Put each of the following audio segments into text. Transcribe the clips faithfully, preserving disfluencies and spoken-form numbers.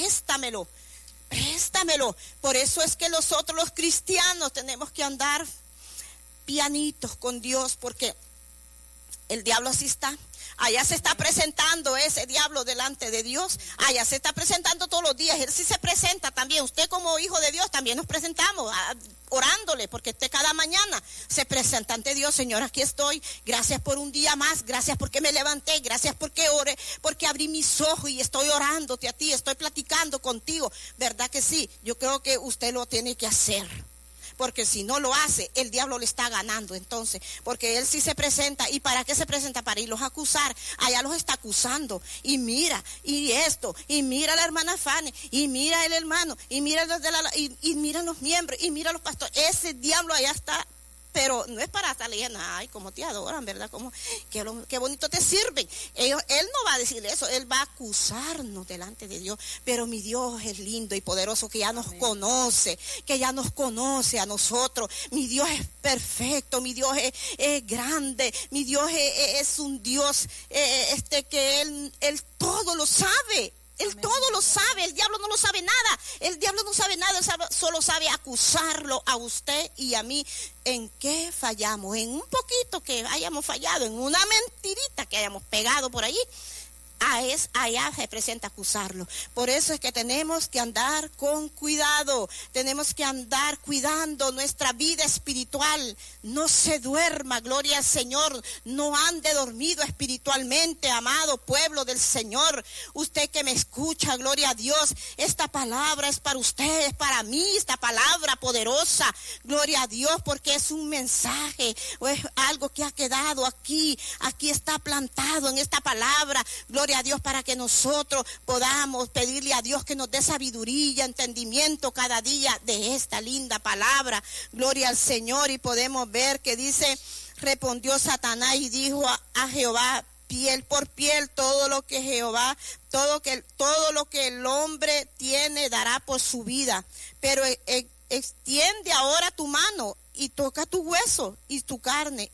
préstamelo, préstamelo. Por eso es que nosotros los cristianos tenemos que andar pianitos con Dios, porque el diablo así está. Allá se está presentando ese diablo delante de Dios. Allá se está presentando todos los días. Él sí se presenta también. Usted como hijo de Dios también nos presentamos a, orándole, porque usted cada mañana se presenta ante Dios. Señor, aquí estoy. Gracias por un día más. Gracias porque me levanté. Gracias porque oré, porque abrí mis ojos y estoy orándote a ti. Estoy platicando contigo. ¿Verdad que sí? Yo creo que usted lo tiene que hacer. Porque si no lo hace, el diablo le está ganando entonces, porque él sí se presenta. ¿Y para qué se presenta? Para irlos a acusar. Allá los está acusando. Y mira, y esto, y mira la hermana Fanny, y mira el hermano, y mira los de la, y, y mira los miembros, y mira los pastores. Ese diablo allá está. Pero no es para estar leyendo, ay, como te adoran, ¿verdad? Como, qué, qué bonito te sirven. Ellos, él no va a decir eso, él va a acusarnos delante de Dios. Pero mi Dios es lindo y poderoso, que ya nos Amén. conoce, que ya nos conoce a nosotros. Mi Dios es perfecto, mi Dios es, es grande, mi Dios es, es un Dios eh, este que él, él todo lo sabe. Él Amén. todo lo sabe, el diablo no lo sabe nada, el diablo no sabe nada, sabe, solo sabe acusarlo a usted y a mí. ¿En qué fallamos? En un poquito que hayamos fallado, en una mentirita que hayamos pegado por allí. A es, allá se presenta acusarlo. Por eso es que tenemos que andar con cuidado, tenemos que andar cuidando nuestra vida espiritual. No se duerma, gloria al Señor, no ande dormido espiritualmente, amado pueblo del Señor. Usted que me escucha, gloria a Dios, esta palabra es para usted, es para mí, esta palabra poderosa, gloria a Dios, porque es un mensaje, o es algo que ha quedado aquí, aquí está plantado en esta palabra, gloria a Dios, para que nosotros podamos pedirle a Dios que nos dé sabiduría, entendimiento cada día de esta linda palabra. Gloria al Señor. Y podemos ver que dice, respondió Satanás y dijo a, a Jehová, piel por piel, todo lo que Jehová, todo que todo lo que el hombre tiene dará por su vida. Pero e, e, extiende ahora tu mano y toca tu hueso y tu carne,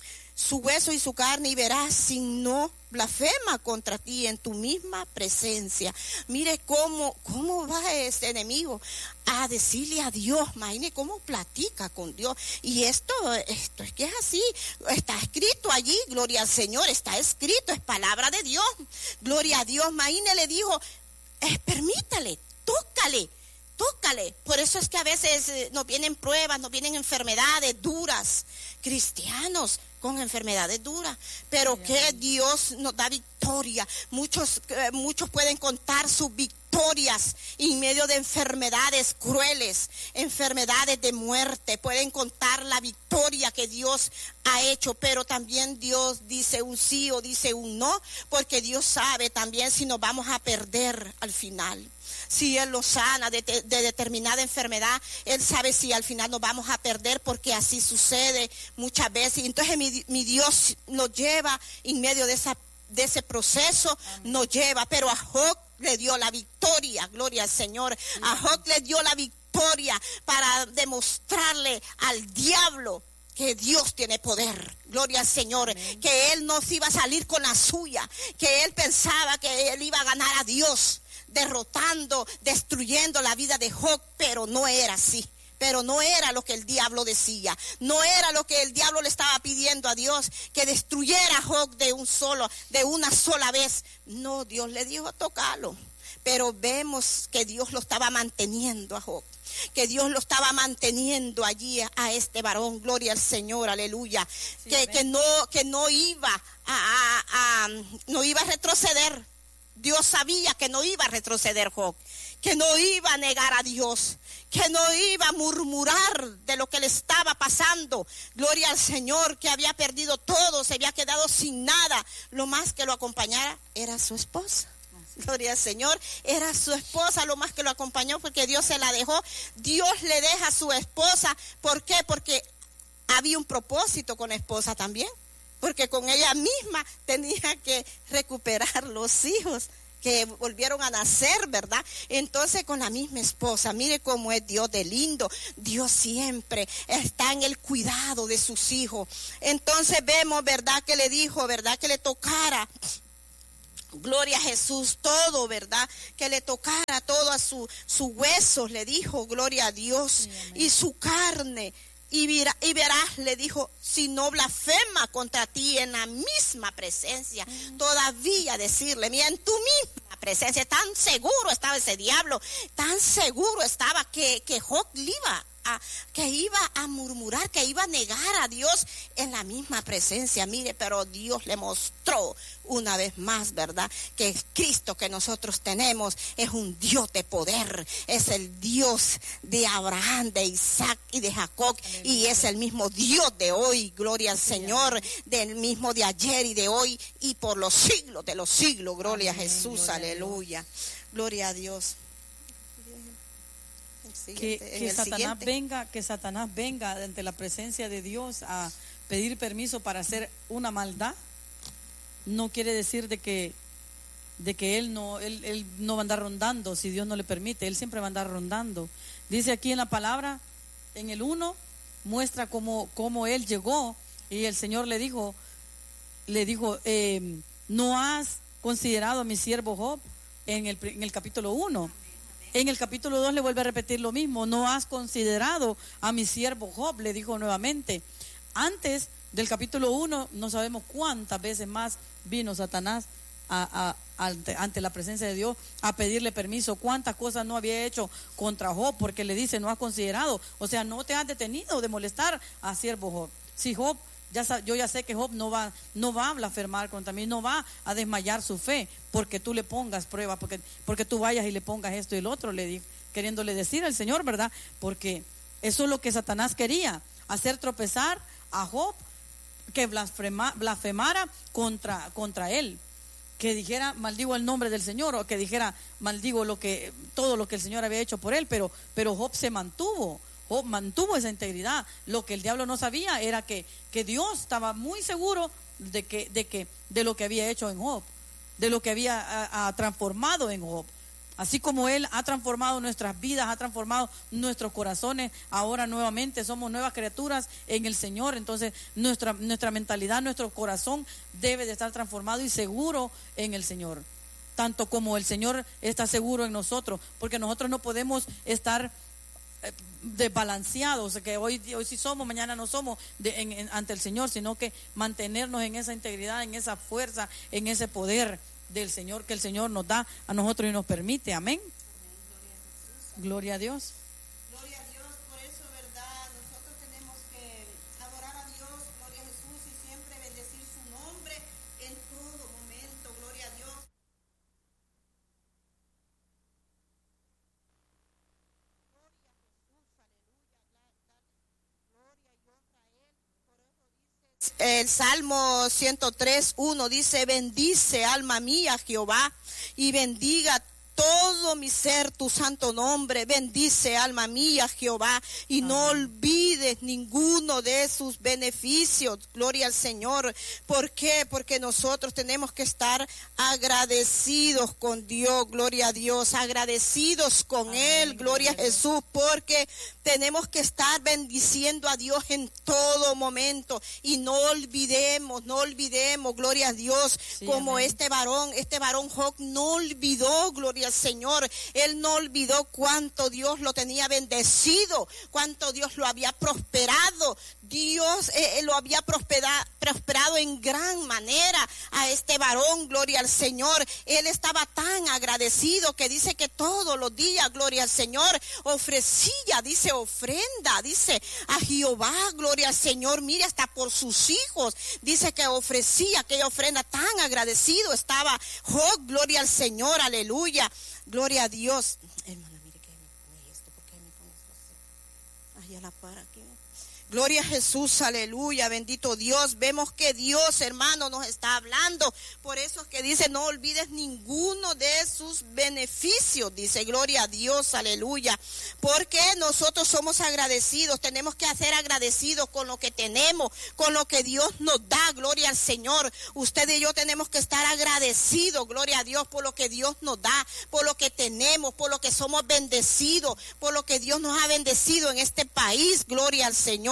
su hueso y su carne, y verás si no blasfema contra ti en tu misma presencia. Mire cómo, cómo va ese enemigo a decirle a Dios, imagine cómo platica con Dios. Y esto, esto es que es así, está escrito allí, gloria al Señor, está escrito, es palabra de Dios, gloria a Dios. Imagine le dijo, eh, permítale, tócale, tócale. Por eso es que a veces eh, nos vienen pruebas, nos vienen enfermedades duras, cristianos con enfermedades duras, pero que Dios nos da victoria. Muchos, eh, muchos pueden contar sus victorias en medio de enfermedades crueles, enfermedades de muerte. Pueden contar la victoria que Dios ha hecho, pero también Dios dice un sí o dice un no, porque Dios sabe también si nos vamos a perder al final. Si Él lo sana de, de, de determinada enfermedad, Él sabe si al final nos vamos a perder, porque así sucede muchas veces. Entonces mi, mi Dios nos lleva en medio de, esa, de ese proceso, Amén. Nos lleva. Pero a Job le dio la victoria, gloria al Señor. Amén. A Job le dio la victoria para demostrarle al diablo que Dios tiene poder, gloria al Señor. Amén. Que Él no se iba a salir con la suya, que Él pensaba que Él iba a ganar a Dios, derrotando, destruyendo la vida de Job, pero no era así. Pero no era lo que el diablo decía, no era lo que el diablo le estaba pidiendo a Dios, que destruyera a Job de un solo, de una sola vez. No, Dios le dijo, tócalo. Pero vemos que Dios lo estaba manteniendo a Job, que Dios lo estaba manteniendo allí a, a este varón, gloria al Señor, aleluya. Sí, que, que no, que no iba a, a, a no iba a retroceder. Dios sabía que no iba a retroceder Job, que no iba a negar a Dios, que no iba a murmurar de lo que le estaba pasando. Gloria al Señor, que había perdido todo, se había quedado sin nada. Lo más que lo acompañara era su esposa. Gloria al Señor, era su esposa lo más que lo acompañó, porque Dios se la dejó. Dios le deja a su esposa. ¿Por qué? Porque había un propósito con la esposa también. Porque con ella misma tenía que recuperar los hijos que volvieron a nacer, ¿verdad? Entonces con la misma esposa, mire cómo es Dios de lindo. Dios siempre está en el cuidado de sus hijos. Entonces vemos, ¿verdad? Que le dijo, ¿verdad? Que le tocara Gloria a Jesús, todo, ¿verdad? Que le tocara todo a su, sus huesos, le dijo, gloria a Dios, sí, y su carne. Y, verá, y verás, le dijo, si no blasfema contra ti en la misma presencia, mm. todavía decirle, mira, en tu misma presencia, tan seguro estaba ese diablo, tan seguro estaba que, que Job le iba a, que iba a murmurar, que iba a negar a Dios en la misma presencia. Mire, pero Dios le mostró una vez más, ¿verdad? Que el Cristo que nosotros tenemos es un Dios de poder, es el Dios de Abraham, de Isaac y de Jacob, aleluya. Y es el mismo Dios de hoy, gloria al Señor, del mismo de ayer y de hoy y por los siglos de los siglos, gloria amén, a Jesús, gloria aleluya, a gloria a Dios. Que, que Satanás siguiente. venga, que Satanás venga ante la presencia de Dios a pedir permiso para hacer una maldad, no quiere decir de que de que él no él, él no va a andar rondando si Dios no le permite. Él siempre va a andar rondando. Dice aquí en la palabra, en el uno, muestra cómo, cómo él llegó y el Señor le dijo, le dijo, eh, ¿no has considerado a mi siervo Job? En el, en el capítulo uno. En el capítulo dos le vuelve a repetir lo mismo, no has considerado a mi siervo Job, le dijo nuevamente. Antes del capítulo uno, no sabemos cuántas veces más vino Satanás a, a, a, ante la presencia de Dios a pedirle permiso, cuántas cosas no había hecho contra Job, porque le dice, no has considerado, o sea, no te has detenido de molestar a siervo Job. Si Job, ya, yo ya sé que Job no va, no va a blasfemar contra mí, no va a desmayar su fe, porque tú le pongas prueba, porque, porque tú vayas y le pongas esto y el otro, le di, queriéndole decir al Señor, ¿verdad? Porque eso es lo que Satanás quería, hacer tropezar a Job, que blasfema, blasfemara contra, contra él, que dijera maldigo el nombre del Señor, o que dijera maldigo lo que, todo lo que el Señor había hecho por él, pero, pero Job se mantuvo. Job mantuvo esa integridad. Lo que el diablo no sabía era que, que Dios estaba muy seguro de que, de que, de lo que había hecho en Job, de lo que había a, a transformado en Job. Así como Él ha transformado nuestras vidas, ha transformado nuestros corazones, ahora nuevamente somos nuevas criaturas en el Señor. Entonces nuestra, nuestra mentalidad, nuestro corazón debe de estar transformado y seguro en el Señor, tanto como el Señor está seguro en nosotros, porque nosotros no podemos estar desbalanceados, que hoy, hoy sí somos, mañana no somos de, en, en, ante el Señor, sino que mantenernos en esa integridad, en esa fuerza, en ese poder del Señor que el Señor nos da a nosotros y nos permite. Amén. Gloria a Dios. Gloria a Dios, por eso, verdad, nosotros tenemos que adorar a Dios, gloria a Jesús, y siempre bendecir su nombre en todo momento, gloria a Dios. El Salmo ciento tres, uno dice, bendice alma mía Jehová y bendiga todo mi ser tu santo nombre. Bendice alma mía Jehová y amén. No olvides ninguno de sus beneficios. Gloria al Señor. ¿Por qué? Porque nosotros tenemos que estar agradecidos con Dios. Gloria a Dios. Agradecidos con amén. Él. Gloria a Jesús. Porque tenemos que estar bendiciendo a Dios en todo momento. Y no olvidemos, no olvidemos, gloria a Dios, sí, como amén. este varón, este varón Job no olvidó, gloria al Señor. Él no olvidó cuánto Dios lo tenía bendecido, cuánto Dios lo había prosperado. Dios eh, lo había prosperado, prosperado en gran manera a este varón, gloria al Señor. Él estaba tan agradecido que dice que todos los días, gloria al Señor, ofrecía, dice, ofrenda, dice, a Jehová, gloria al Señor. Mire, hasta por sus hijos, dice que ofrecía aquella ofrenda. Tan agradecido estaba Job, gloria al Señor, aleluya, gloria a Dios. Hermana, mire que me pone esto, ¿por qué me pone esto así? Ay, a la par aquí. Gloria a Jesús, aleluya, bendito Dios. Vemos que Dios, hermano, nos está hablando. Por eso es que dice, no olvides ninguno de sus beneficios. Dice, gloria a Dios, aleluya. Porque nosotros somos agradecidos. Tenemos que ser agradecidos con lo que tenemos, con lo que Dios nos da. Gloria al Señor. Usted y yo tenemos que estar agradecidos, gloria a Dios, por lo que Dios nos da, por lo que tenemos, por lo que somos bendecidos, por lo que Dios nos ha bendecido en este país. Gloria al Señor.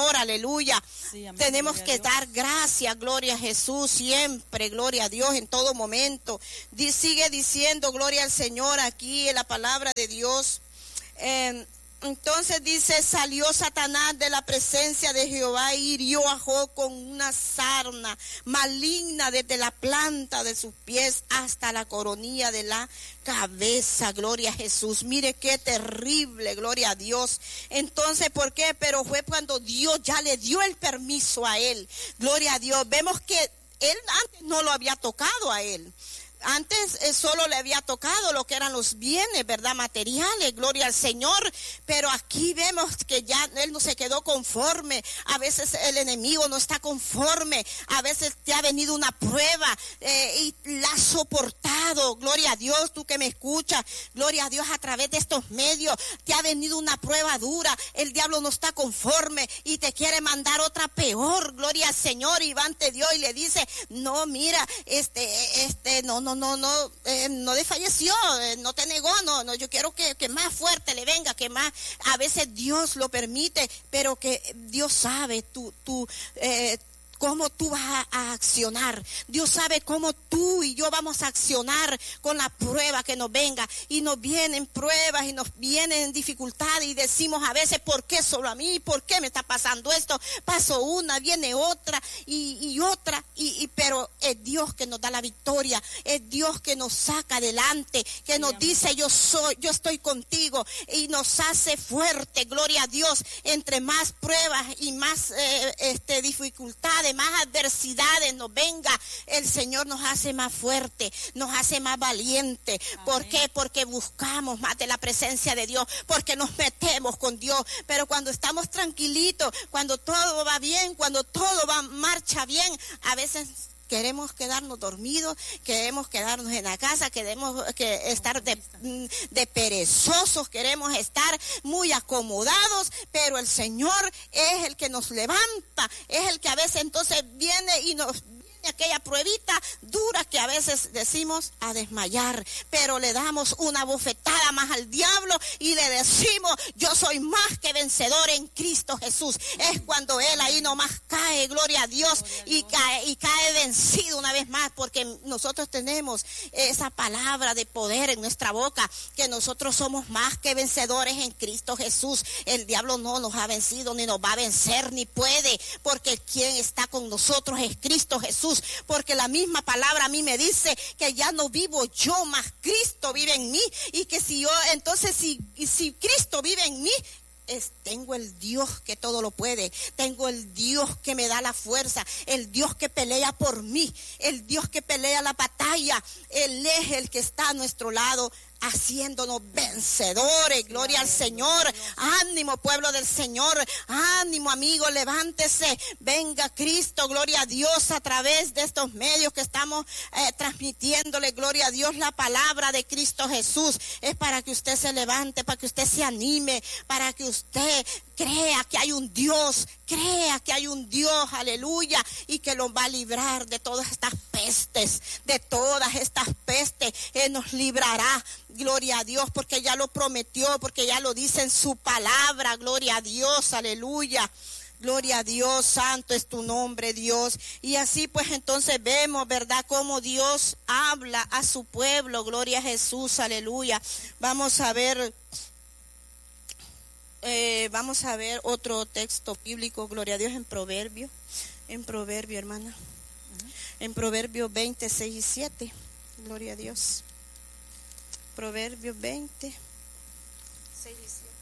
Señor, aleluya. Sí, amén, tenemos gloria que a Dios. dar gracias, gloria a Jesús, siempre, gloria a Dios, en todo momento. Di- sigue diciendo, gloria al Señor, aquí en la palabra de Dios. Eh, Entonces dice, salió Satanás de la presencia de Jehová y hirió a Job con una sarna maligna desde la planta de sus pies hasta la coronilla de la cabeza. Gloria a Jesús. Mire qué terrible, gloria a Dios. Entonces, ¿por qué? Pero fue cuando Dios ya le dio el permiso a él. Gloria a Dios. Vemos que él antes no lo había tocado a él. Antes eh, solo le había tocado lo que eran los bienes, ¿verdad? Materiales, gloria al Señor. Pero aquí vemos que ya él no se quedó conforme. A veces el enemigo no está conforme. A veces te ha venido una prueba eh, y la has soportado. Gloria a Dios, tú que me escuchas. Gloria a Dios, a través de estos medios te ha venido una prueba dura. El diablo no está conforme y te quiere mandar otra peor. Gloria al Señor. Y va ante Dios y le dice, no, mira, este, este, no, no. no, no, eh, no desfalleció, eh, no te negó, no, no, yo quiero que, que más fuerte le venga, que más, a veces Dios lo permite, pero que Dios sabe tú, tú, eh, cómo tú vas a, a accionar. Dios sabe cómo tú y yo vamos a accionar con la prueba que nos venga. Y nos vienen pruebas y nos vienen dificultades y decimos a veces, ¿por qué solo a mí? ¿Por qué me está pasando esto? Pasó una, viene otra y, y otra. Y, y, pero es Dios que nos da la victoria. Es Dios que nos saca adelante, que nos dice, yo soy, yo estoy contigo, y nos hace fuerte. Gloria a Dios. Entre más pruebas y más eh, este, dificultades, más adversidades nos venga, el Señor nos hace más fuerte, nos hace más valiente. ¿Por qué? Porque buscamos más de la presencia de Dios, porque nos metemos con Dios. Pero cuando estamos tranquilitos, cuando todo va bien, cuando todo va marcha bien, a veces queremos quedarnos dormidos, queremos quedarnos en la casa, queremos que estar de, de perezosos, queremos estar muy acomodados, pero el Señor es el que nos levanta, es el que a veces entonces viene y nos aquella pruebita dura que a veces decimos a desmayar, pero le damos una bofetada más al diablo y le decimos, yo soy más que vencedor en Cristo Jesús. Es cuando él ahí nomás cae, gloria a Dios, y cae, y cae vencido una vez más, porque nosotros tenemos esa palabra de poder en nuestra boca, que nosotros somos más que vencedores en Cristo Jesús. El diablo no nos ha vencido, ni nos va a vencer, ni puede, porque quien está con nosotros es Cristo Jesús. Porque la misma palabra a mí me dice que ya no vivo yo, más Cristo vive en mí, y que si yo, entonces si, si Cristo vive en mí, Es, tengo el Dios que todo lo puede, tengo el Dios que me da la fuerza, el Dios que pelea por mí, el Dios que pelea la batalla. Él es el que está a nuestro lado, haciéndonos vencedores. Gloria al Señor. Ánimo, pueblo del Señor, ánimo, amigo, levántese, venga Cristo, gloria a Dios, a través de estos medios que estamos eh, transmitiéndole, gloria a Dios, la palabra de Cristo Jesús. Es para que usted se levante, para que usted se anime, para que usted crea que hay un Dios, crea que hay un Dios, aleluya, y que lo va a librar de todas estas pestes, de todas estas pestes. Él nos librará, gloria a Dios, porque ya lo prometió, porque ya lo dice en su palabra, gloria a Dios, aleluya. Gloria a Dios, santo es tu nombre, Dios. Y así pues entonces vemos, ¿verdad?, cómo Dios habla a su pueblo, gloria a Jesús, aleluya. Vamos a ver... Eh, vamos a ver otro texto bíblico, gloria a Dios, en Proverbio, en Proverbio, hermana, uh-huh. En Proverbio veinte, seis y siete, gloria a Dios. Proverbio veinte, seis y siete.